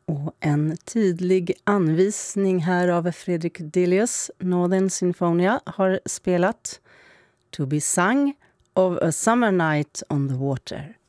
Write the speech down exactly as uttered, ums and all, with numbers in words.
Och en tydlig anvisning här av Fredrik Delius, Northern Sinfonia, har spelat To be sung of a summer night on the water.